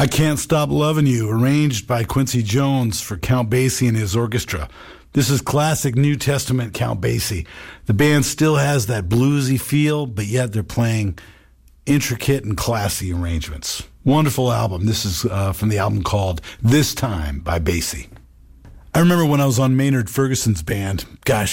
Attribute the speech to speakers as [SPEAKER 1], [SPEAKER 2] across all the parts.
[SPEAKER 1] I Can't Stop Loving You, arranged by Quincy Jones for Count Basie and his orchestra. This is classic New Testament Count Basie. The band still has that bluesy feel, but yet they're playing intricate and classy arrangements. Wonderful album. This is from the album called This Time by Basie. I remember when I was on Maynard Ferguson's band,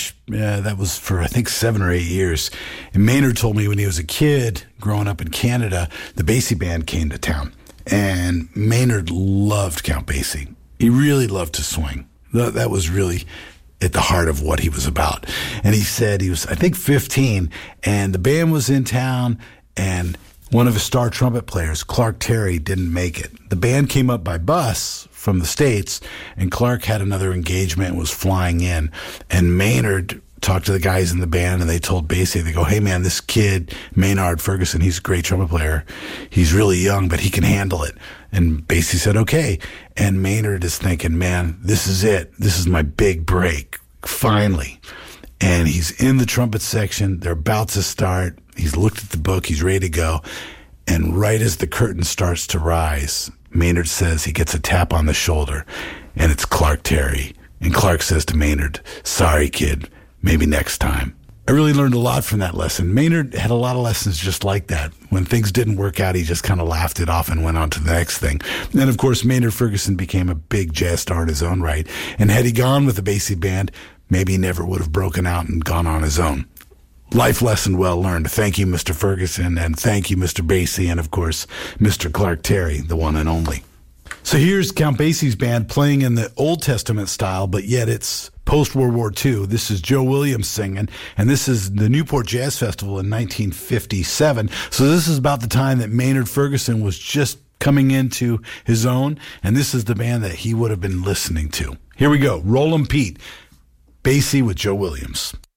[SPEAKER 1] that was for I think 7 or 8 years. And Maynard told me when he was a kid, growing up in Canada, the Basie band came to town. And Maynard loved Count Basie. He really loved to swing. That was really at the heart of what he was about. And he said he was, I think, 15, and the band was in town, and one of his star trumpet players, Clark Terry, didn't make it. The band came up by bus from the States, and Clark had another engagement and was flying in. And Maynard talked to the guys in the band, and they told Basie, they go, hey man, this kid, Maynard Ferguson, he's a great trumpet player. He's really young, but he can handle it. And Basie said, okay. And Maynard is thinking, man, this is it. This is my big break, finally. And he's in the trumpet section. They're about to start. He's looked at the book. He's ready to go. And right as the curtain starts to rise, Maynard says he gets a tap on the shoulder, and it's Clark Terry. And Clark says to Maynard, sorry, kid, maybe next time. I really learned a lot from that lesson. Maynard had a lot of lessons just like that. When things didn't work out, he just kind of laughed it off and went on to the next thing. And of course, Maynard Ferguson became a big jazz star in his own right. And had he gone with the Basie band, maybe he never would have broken out and gone on his own. Life lesson well learned. Thank you, Mr. Ferguson, and thank you, Mr. Basie, and of course, Mr. Clark Terry, the one and only. So here's Count Basie's band playing in the Old Testament style, but yet it's post-World War II. This is Joe Williams singing, and this is the Newport Jazz Festival in 1957. So this is about the time that Maynard Ferguson was just coming into his own, and this is the band that he would have been listening to. Here we go. Roll 'em Pete, Basie with Joe Williams.